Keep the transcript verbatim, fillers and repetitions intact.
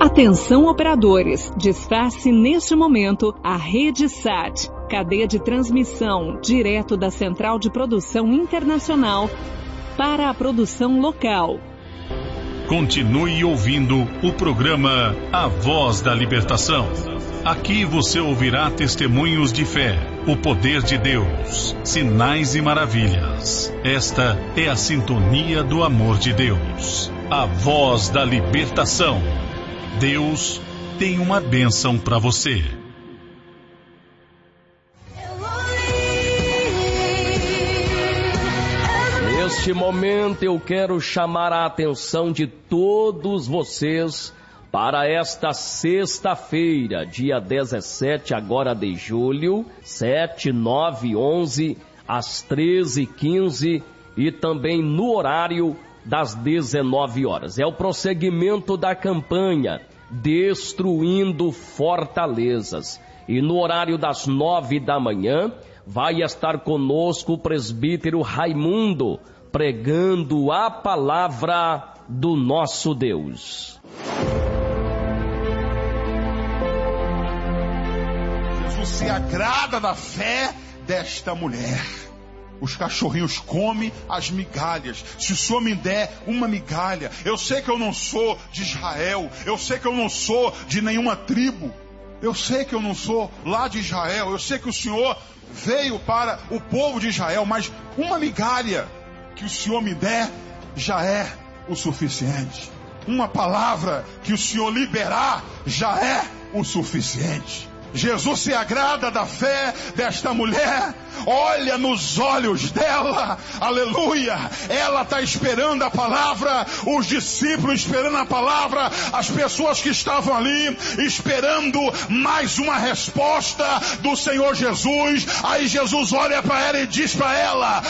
Atenção operadores, despace neste momento a Rede Sat, cadeia de transmissão direto da Central de Produção Internacional para a produção local. Continue ouvindo o programa A Voz da Libertação. Aqui você ouvirá testemunhos de fé, o poder de Deus, sinais e maravilhas. Esta é a sintonia do amor de Deus. A Voz da Libertação. Deus tem uma bênção para você. Neste momento eu quero chamar a atenção de todos vocês para esta sexta-feira, dia dezessete agora de julho, sete, nove, onze, às treze e quinze e também no horário das dezenove horas. É o prosseguimento da campanha Destruindo Fortalezas. E no horário das nove da manhã vai estar conosco o presbítero Raimundo, pregando a palavra do nosso Deus. Jesus se agrada da fé desta mulher. Os cachorrinhos comem as migalhas. Se o Senhor me der uma migalha, eu sei que eu não sou de Israel, eu sei que eu não sou de nenhuma tribo, eu sei que eu não sou lá de Israel, eu sei que o Senhor veio para o povo de Israel, mas uma migalha que o Senhor me der já é o suficiente. Uma palavra que o Senhor liberar já é o suficiente. Jesus se agrada da fé desta mulher. Olha nos olhos dela, aleluia. Ela está esperando a palavra, os discípulos esperando a palavra, as pessoas que estavam ali esperando mais uma resposta do Senhor Jesus. Aí Jesus olha para ela e diz para ela: